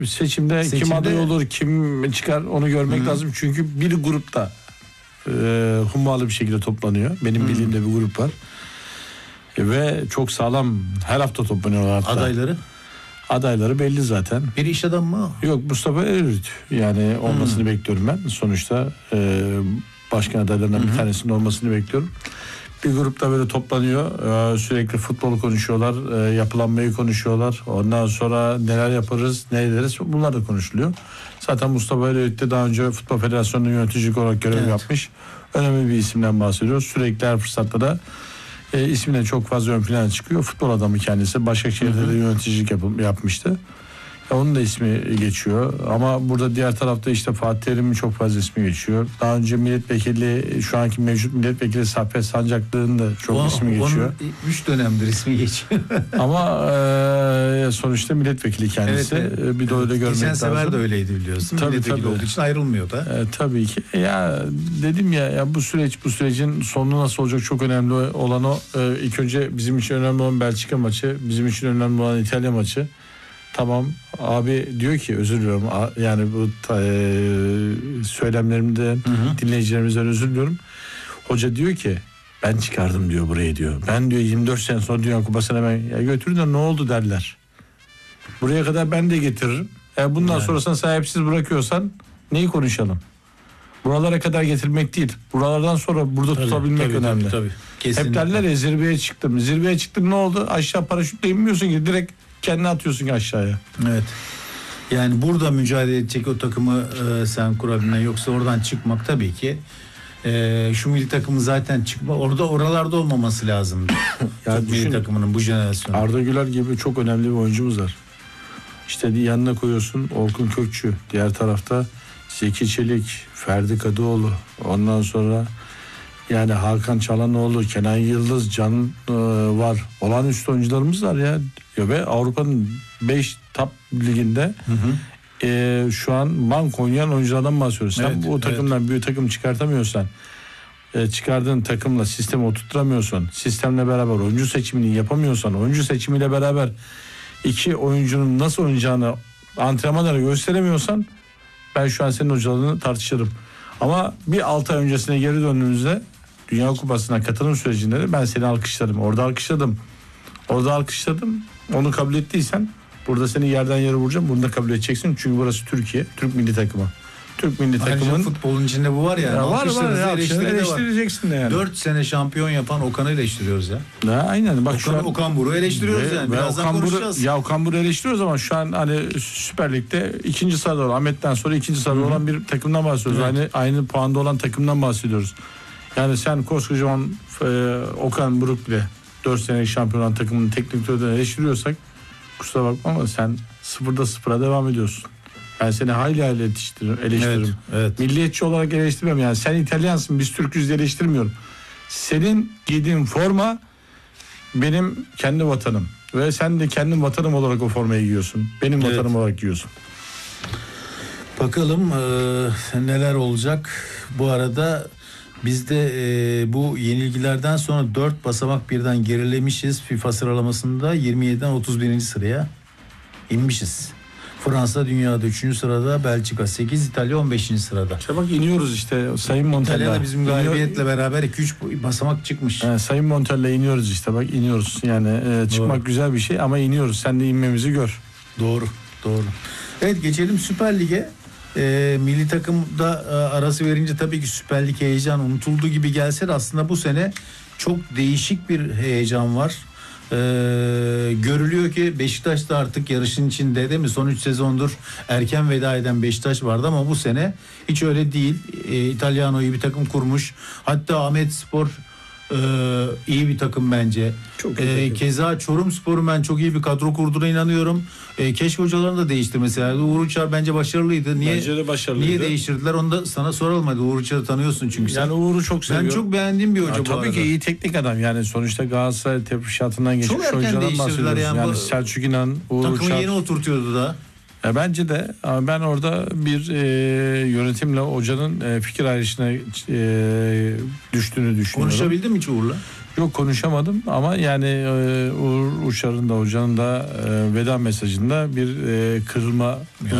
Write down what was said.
Seçimde kim aday olur, kim çıkar onu görmek lazım. Çünkü bir grupta hummalı bir şekilde toplanıyor. Benim bildiğimde bir grup var. Ve çok sağlam her hafta toplanıyorlar hatta. Adayları belli zaten. Bir iş adamı mı? Yok, Mustafa Eroğlu. Yani olmasını bekliyorum ben. Sonuçta başkan adaylarından bir tanesinin olmasını bekliyorum. Bir grupta böyle toplanıyor. Sürekli futbol konuşuyorlar. Yapılanmayı konuşuyorlar. Ondan sonra neler yaparız, ne ederiz, bunlar da konuşuluyor. Zaten Mustafa Eroğlu de daha önce Futbol Federasyonu'nun yönetici olarak görev yapmış. Önemli bir isimden bahsediyoruz. Sürekli her fırsatta da ismine çok fazla ön plana çıkıyor. Futbol adamı kendisi. Başakşehir'de de yöneticilik yapmıştı. Onun da ismi geçiyor. Ama burada diğer tarafta işte Fatih Terim'in çok fazla ismi geçiyor. Daha önce milletvekili, şu anki mevcut milletvekili Saffet Sancaklı'nın da çok ismi geçiyor. 3 dönemdir ismi geçiyor. Ama sonuçta milletvekili kendisi. Evet. Bir de öyle görmek lazım. Geçen sefer de öyleydi biliyorsun. Milletvekili olduğu için ayrılmıyor da. Tabii ki. Ya dedim ya bu sürecin sonu nasıl olacak çok önemli olan o. İlk önce bizim için önemli olan Belçika maçı, bizim için önemli olan İtalya maçı. Tamam, abi diyor ki, özür diliyorum yani bu söylemlerimden dinleyicilerimizden özür diliyorum. Hoca diyor ki ben çıkardım diyor burayı diyor. Ben diyor 24 sene sonra Dünya Kupası'na ben götürün de ne oldu derler. Buraya kadar ben de getiririm. Bundan sonrasını sahipsiz bırakıyorsan neyi konuşalım? Buralara kadar getirmek değil. Buralardan sonra burada tutabilmek önemli. Tabii. Hep derler ya zirveye çıktım. Zirveye çıktım, ne oldu? Aşağı paraşütle inmiyorsun ki, direkt kendini atıyorsun aşağıya. Evet. Yani burada mücadele edecek o takımı sen kurabilmen, yoksa oradan çıkmak tabii ki şu milli takımın zaten oralarda olmaması lazım. Milli takımının bu jenerasyonu. Arda Güler gibi çok önemli bir oyuncumuz var. İşte yanına koyuyorsun Orkun Kökçü. Diğer tarafta Zeki Çelik, Ferdi Kadıoğlu. Ondan sonra yani Hakan Çalhanoğlu, Kenan Yıldız, Can var. Olağanüstü oyuncularımız var ya. Ve Avrupa'nın 5 top liginde şu an bank oynayan oyunculardan bahsediyoruz. Sen bu takımdan bir takım çıkartamıyorsan, çıkardığın takımla sistemi oturtturamıyorsan, sistemle beraber oyuncu seçimini yapamıyorsan, oyuncu seçimiyle beraber iki oyuncunun nasıl oynayacağını antrenmanlara gösteremiyorsan, ben şu an senin hocalığını tartışırım. Ama bir 6 ay öncesine geri döndüğümüzde Dünya Kupası'na katılım sürecinde de ben seni alkışladım. Orada alkışladım. Onu kabul ettiysen burada seni yerden yere vuracağım. Bunu da kabul edeceksin. Çünkü burası Türkiye. Türk milli takımı. Türk milli takımın futbolun içinde bu var ya. Var eleştireceksin de yani. 4 sene şampiyon yapan Okan'ı eleştiriyoruz ya. Aynen. Bak Okan Buruk'u eleştiriyoruz yani. Birazdan konuşacağız. Okan Buruk'u eleştiriyoruz ama şu an hani Süper Lig'de ikinci sırada olan, Ahmet'ten sonra ikinci sırada olan bir takımdan bahsediyoruz. Evet. Aynı puanda olan takımdan bahsediyoruz. Yani sen koskocaman Okan Buruk bile 4 sene şampiyon olan takımın teknik direktörünü eleştiriyorsak kusura bakma ama sen 0'da devam ediyorsun. Ben seni hayli eleştiririm. Evet. Milliyetçi olarak eleştirmiyorum. Yani sen İtalyansın, biz Türk'üz diye eleştirmiyorum. Senin giydiğin forma benim kendi vatanım. Ve sen de kendi vatanım olarak o formayı giyiyorsun. Benim vatanım olarak giyiyorsun. Bakalım neler olacak. Bu arada biz de bu yenilgilerden sonra 4 basamak birden gerilemişiz. FIFA sıralamasında 27'den 31. sıraya inmişiz. Fransa dünyada 3. sırada, Belçika 8, İtalya 15. sırada. İşte bak iniyoruz işte Sayın Montella. İtalya'da bizim galibiyetle beraber 2-3 basamak çıkmış. Sayın Montella iniyoruz işte bak iniyoruz. Yani çıkmak doğru. Güzel bir şey ama iniyoruz. Sen de inmemizi gör. Doğru. Evet, geçelim Süper Lig'e. Milli takımda arası verince tabii ki Süper Lig heyecan unutulduğu gibi gelse de aslında bu sene çok değişik bir heyecan var. Görülüyor ki Beşiktaş da artık yarışın içinde, değil mi? Son 3 sezondur erken veda eden Beşiktaş vardı ama bu sene hiç öyle değil. İtalyano'yu bir takım kurmuş. Hatta Ahmetspor iyi bir takım bence. Çok iyi. Keza Çorumspor'un ben çok iyi bir kadro kurduğuna inanıyorum. Keşke hocalarını da değiştirmeselerdi. Uğur Uçar bence başarılıydı. Bence de başarılıydı. Niye değiştirdiler? Onu da sana soralım hadi. Uğur Uçar'ı tanıyorsun çünkü sen. Yani Uğur'u çok seviyorum. Ben çok beğendiğim bir hoca bu tabii arada. ki iyi teknik adam. Yani sonuçta Galatasaray tefrişatından geçmiş oyunculardan bahsediyoruz. Yani Selçuk İnan, Uğur Uçar. Takımı yeni oturtuyordu da. Bence de ama ben orada bir yönetimle hocanın fikir ayrışına düştüğünü düşünüyorum. Konuşabildin mi hiç Uğur'la? Yok, konuşamadım ama yani Uğur Uçar'ın da hocanın da veda mesajında bir kırılma